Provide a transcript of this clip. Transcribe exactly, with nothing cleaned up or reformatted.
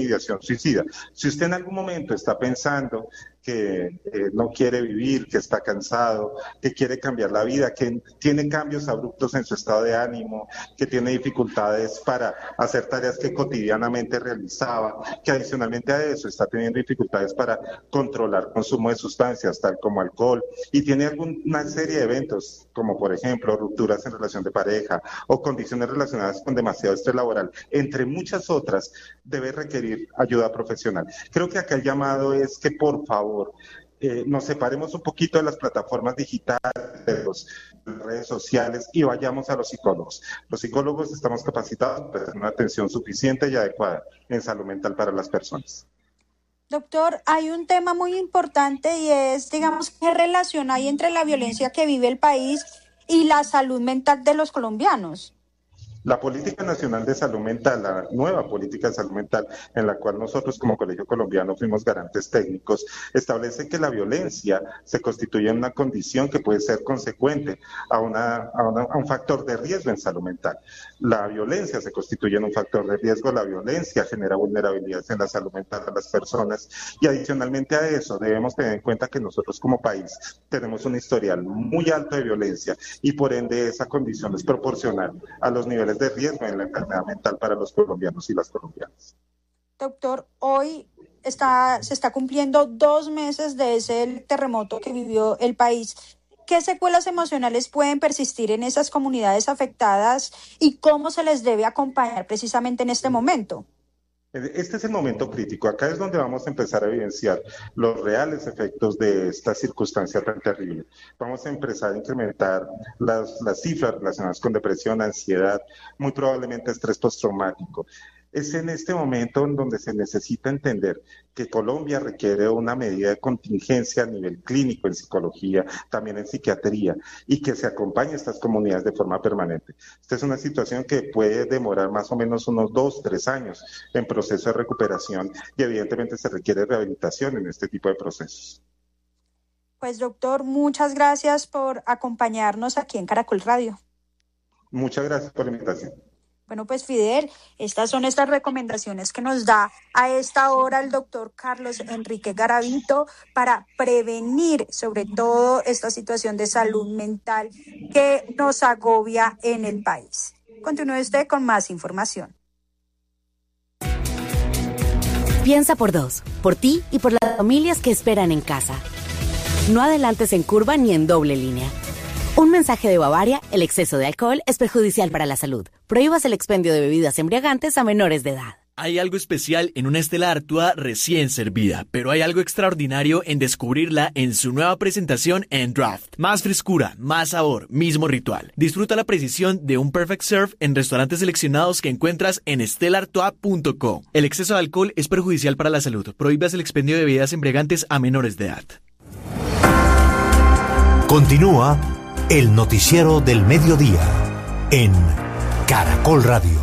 ideación suicida. Si usted en algún momento está pensando que eh, no quiere vivir, que está cansado, que quiere cambiar la vida, que tiene cambios abruptos en su estado de ánimo, que tiene dificultades para hacer tareas que cotidianamente realizaba, que adicionalmente a eso está teniendo dificultades para controlar consumo de sustancias, tal como alcohol, y tiene alguna serie de eventos, como por ejemplo rupturas en relación de pareja o condiciones relacionadas con demasiado estrés laboral, entre muchas otras, debe requerir ayuda profesional. Creo que acá el llamado es que por favor Eh, nos separemos un poquito de las plataformas digitales, de las redes sociales y vayamos a los psicólogos. Los psicólogos estamos capacitados para tener una atención suficiente y adecuada en salud mental para las personas. Doctor, hay un tema muy importante y es, digamos, ¿qué relación hay entre la violencia que vive el país y la salud mental de los colombianos? La Política Nacional de Salud Mental, la nueva Política de Salud Mental, en la cual nosotros como Colegio Colombiano fuimos garantes técnicos, establece que la violencia se constituye en una condición que puede ser consecuente a, una, a, una, a un factor de riesgo en salud mental. La violencia se constituye en un factor de riesgo, la violencia genera vulnerabilidades en la salud mental de las personas y adicionalmente a eso debemos tener en cuenta que nosotros como país tenemos un historial muy alto de violencia y por ende esa condición es proporcional a los niveles de riesgo en la enfermedad mental para los colombianos y las colombianas. Doctor, hoy está, se está cumpliendo dos meses de ese terremoto que vivió el país. ¿Qué secuelas emocionales pueden persistir en esas comunidades afectadas y cómo se les debe acompañar precisamente en este momento? Este es el momento crítico. Acá es donde vamos a empezar a evidenciar los reales efectos de esta circunstancia tan terrible. Vamos a empezar a incrementar las, las cifras relacionadas con depresión, ansiedad, muy probablemente estrés postraumático. Es en este momento en donde se necesita entender que Colombia requiere una medida de contingencia a nivel clínico en psicología, también en psiquiatría, y que se acompañe a estas comunidades de forma permanente. Esta es una situación que puede demorar más o menos unos dos, tres años en proceso de recuperación y evidentemente se requiere rehabilitación en este tipo de procesos. Pues doctor, muchas gracias por acompañarnos aquí en Caracol Radio. Muchas gracias por la invitación. Bueno, pues Fidel, estas son estas recomendaciones que nos da a esta hora el doctor Carlos Enrique Garavito para prevenir sobre todo esta situación de salud mental que nos agobia en el país. Continúe usted con más información. Piensa por dos, por ti y por las familias que esperan en casa. No adelantes en curva ni en doble línea. Un mensaje de Bavaria: el exceso de alcohol es perjudicial para la salud. Prohíbas el expendio de bebidas embriagantes a menores de edad. Hay algo especial en una Stella Artois recién servida, pero hay algo extraordinario en descubrirla en su nueva presentación en Draft. Más frescura, más sabor, mismo ritual. Disfruta la precisión de un Perfect Serve en restaurantes seleccionados que encuentras en stella artois punto com. El exceso de alcohol es perjudicial para la salud. Prohíbas el expendio de bebidas embriagantes a menores de edad. Continúa el noticiero del mediodía en Caracol Radio.